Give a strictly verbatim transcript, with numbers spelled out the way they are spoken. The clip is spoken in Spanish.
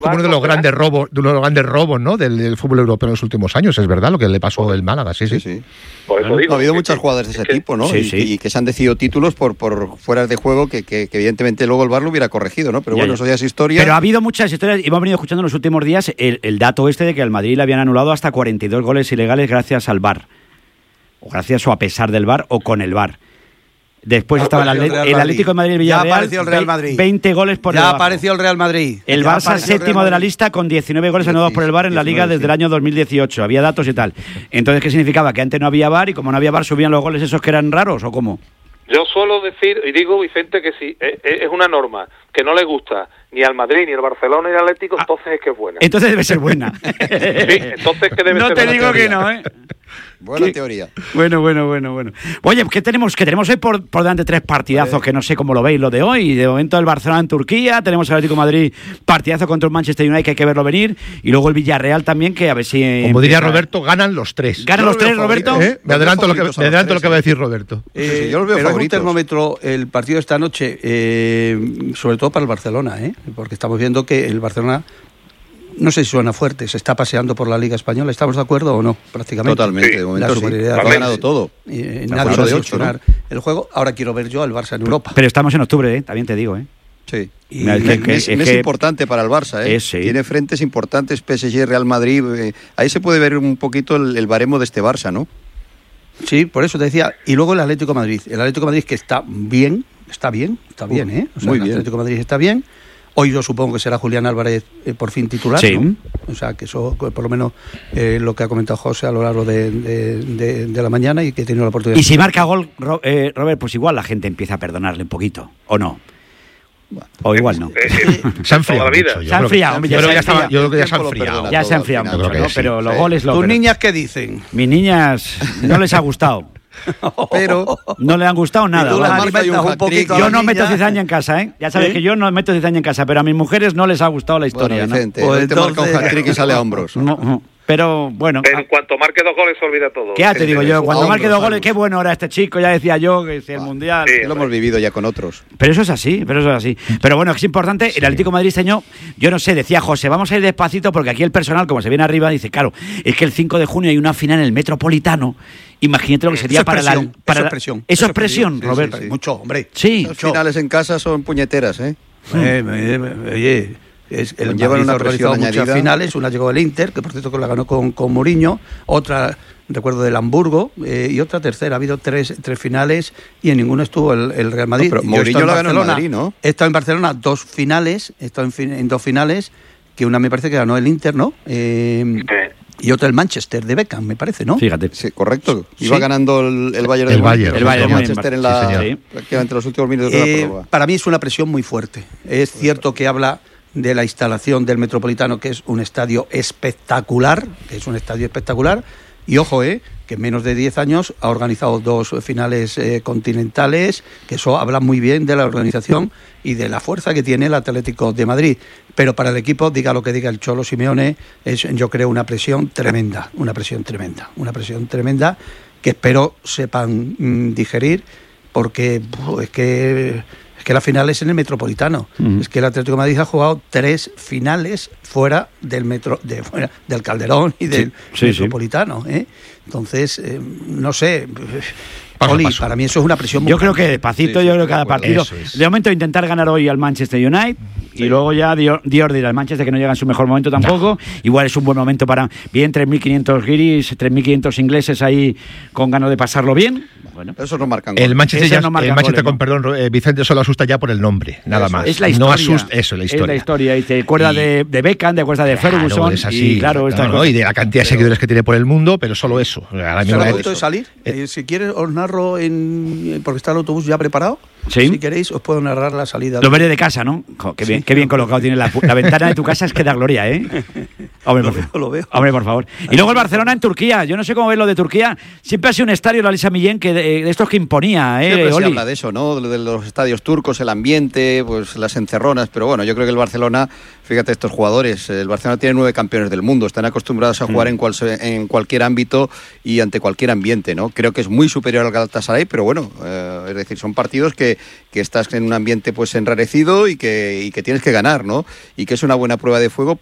Como uno de los grandes robos, de uno de los grandes robos, ¿no? Del, del fútbol europeo en los últimos años, es verdad lo que le pasó el Málaga, sí, sí. sí, sí. Por eso digo, ha habido que, muchas que, jugadas de ese que, tipo, ¿no? Sí, y, sí. y que se han decidido títulos por por fuera de juego que, que, que evidentemente luego el V A R lo hubiera corregido, ¿no? Pero Ya, bueno, ya. eso ya es historia. Pero ha habido muchas historias, y hemos venido escuchando en los últimos días el, el dato este de que al Madrid le habían anulado hasta cuarenta y dos goles ilegales gracias al V A R. O gracias o a pesar del V A R o con el V A R. Después Ya estaba el, apareció Atlet- el el Real Atlético de Madrid y el Ya Villarreal. apareció el Real Madrid. veinte goles por Ya debajo. apareció el Real Madrid. El Ya Barça apareció el séptimo Real de la Madrid. lista con diecinueve goles anulados por el V A R en la Liga desde el año dos mil dieciocho. Había datos y tal. Entonces, ¿qué significaba? ¿Que antes no había V A R y como no había V A R subían los goles esos que eran raros o cómo? Yo suelo decir, y digo, Vicente, que si es, es una norma que no le gusta ni al Madrid, ni al Barcelona, ni al Atlético, Ah. entonces es que es buena. Entonces debe ser buena. Sí, entonces que debe no ser te buena digo teoría. que no, ¿eh? Buena ¿Qué? teoría. Bueno, bueno, bueno, bueno. Oye, ¿qué tenemos? Que tenemos hoy por, por delante tres partidazos que no sé cómo lo veis, lo de hoy. De momento el Barcelona en Turquía, tenemos el Atlético de Madrid, partidazo contra el Manchester United, que hay que verlo venir, y luego el Villarreal también, que a ver si... Como diría empieza- Roberto, ganan los tres. ¿Ganan los tres, Roberto? ¿Eh? Me adelanto lo que, favoritos a me los adelanto lo tres, que va a ¿eh? decir Roberto. Sí, sí, yo los veo pero es un favoritos. termómetro el partido de esta noche, eh, sobre todo para el Barcelona, ¿eh? Porque estamos viendo que el Barcelona, no sé si suena fuerte, se está paseando por la Liga Española. ¿Estamos de acuerdo o no? Prácticamente. Totalmente, Sí. de momento La sí. superioridad. Ha ganado todo. Eh, La nadie ocho va a de ocho, solucionar el juego. Ahora quiero ver yo al Barça en Europa. Pero estamos en octubre, ¿eh? También te digo, ¿eh? Sí. Y Mira, es que- mes, que- mes- es mes que- importante para el Barça, ¿eh? Es, sí. Tiene frentes importantes, P S G, Real Madrid. eh, ahí se puede ver un poquito el, el baremo de este Barça, ¿no? Sí, por eso te decía. Y luego el Atlético de Madrid. El Atlético de Madrid que está bien, está bien, está bien, ¿eh? O sea, muy el bien. Atlético de Madrid está bien. Hoy yo supongo que será Julián Álvarez eh, por fin titular, Sí. ¿no? O sea, que eso, por lo menos, eh, lo que ha comentado José a lo largo de, de- de- de la mañana y que he tenido la oportunidad. Y si marca gol, Ro- eh, Robert, pues igual la gente empieza a perdonarle un poquito, ¿o no? O igual no. Eh, eh, Se han enfriado toda la vida. mucho, yo Se han creo que- enfriado, hombre, yo ya creo se que ya han estaba- yo creo que ya se han Tiempo lo enfriado. perdona. Ya se ha todo, enfriado al mucho, final. ¿no? sí, Pero los sí. goles lo... ¿Tus pero- niñas qué dicen? Mis niñas no les ha gustado. Pero No le han gustado nada. tú ¿vale? las marcas y un alimentas un hat-trick. poquito a Yo la no meto niña. cizaña en casa, ¿eh? Ya sabes ¿Eh? que yo no meto cizaña en casa, pero a mis mujeres no les ha gustado la historia, bueno, ¿no? Vicente, Pues él te marca un entonces- hat-trick y sale a hombros. No, no. Pero bueno, En cuanto marque dos goles se olvida todo. ¿qué ya te digo yo? Cuando a marque hombros, dos goles, vamos. qué bueno era este chico, ya decía yo que es el mundial. Sí. Lo hemos vivido ya con otros. Pero eso es así, pero eso es así. Pero bueno, es importante, el Atlético de Madrid este año, yo no sé, decía José, vamos a ir despacito porque aquí el personal, como se viene arriba, dice, claro, es que el cinco de junio hay una final en el Metropolitano, imagínate lo que sería Eso es para la... presión, Para eso la- es presión. Eso es presión, sí, Roberto. sí, sí. Mucho, hombre. Sí. Los finales en casa son puñeteras, ¿eh? Eh, eh, eh, oye, es, el Conllevan Madrid una ha organizado presión muchas añadida. finales, una llegó el Inter, que por cierto que la ganó con, con Mourinho, otra, recuerdo, del Hamburgo, eh, y otra tercera. Ha habido tres, tres finales y en ninguno estuvo el, el Real Madrid. No, pero Yo he Mourinho estado la ganó en Barcelona, Madrid, ¿no? He estado en Barcelona dos finales, he estado en, fin- en dos finales, que una me parece que ganó el Inter, ¿no? Eh, Eh, y otra el Manchester de Beckham, me parece, ¿no? Fíjate. Sí, correcto. Iba Sí. ganando el, el Bayern El de Bayern. El Bayern, Manchester en la, sí, señor. prácticamente los últimos minutos de la Eh, prórroga. para mí es una presión muy fuerte. Es cierto que habla de la instalación del Metropolitano, que es un estadio espectacular, que es un estadio espectacular, y ojo, eh, que en menos de diez años ha organizado dos finales eh, continentales, que eso habla muy bien de la organización y de la fuerza que tiene el Atlético de Madrid. Pero para el equipo, diga lo que diga el Cholo Simeone, es, yo creo, una presión tremenda, una presión tremenda, una presión tremenda que espero sepan mm, digerir, porque uf, es que es que la final es en el Metropolitano. Ujú. Es que el Atlético de Madrid ha jugado tres finales fuera del metro, de fuera del Calderón y del sí, Metropolitano, ¿eh? Entonces, eh, no sé. Paso a Oli, paso. para mí eso es una presión muy Yo creo que grande. despacito, Sí, sí, yo creo de que cada acuerdo. partido. Eso es. De momento intentar ganar hoy al Manchester United y luego ya Dior dirá al Manchester que no llega en su mejor momento tampoco. Igual es un buen momento para bien tres mil quinientos guiris, tres mil quinientos ingleses ahí con ganas de pasarlo bien. Bueno, Eso no marcan El gol. Manchester, Ese ya, no marca el Manchester goles, con perdón, eh, Vicente solo asusta ya por el nombre, nada Eso más. es la No historia. asusta, eso, la historia. Es la historia. Y te acuerdas Y- de, de Beckham, te acuerdas de Ferguson. Claro, es así. Y claro, estas No, no, cosas. y de la cantidad de seguidores que tiene por el mundo, pero solo eso. Ahora mismo ¿Será la- momento de salir? Eh, si quieres, os narro, en, porque está el autobús ya preparado. Sí. Si queréis, os puedo narrar la salida. Lo veré de casa, ¿no? Jo, qué bien, qué bien colocado tiene la, la ventana de tu casa, es que da gloria, ¿eh? Hombre, lo por, veo, lo veo. Hombre, por favor. Y luego el Barcelona en Turquía. Yo no sé cómo ves lo de Turquía. Siempre ha sido un estadio, la Lisa Millén, que de, de estos que imponía, ¿eh, Siempre Oli? se habla de eso, ¿no? De los estadios turcos, el ambiente, pues las encerronas, pero bueno, yo creo que el Barcelona, fíjate estos jugadores, el Barcelona tiene nueve campeones del mundo, están acostumbrados a jugar mm. en, cual, en cualquier ámbito y ante cualquier ambiente, ¿no? Creo que es muy superior al Galatasaray, pero bueno, eh, es decir, son partidos que, que estás en un ambiente pues enrarecido y que, y que tienes que ganar, ¿no? Y que es una buena prueba de fuego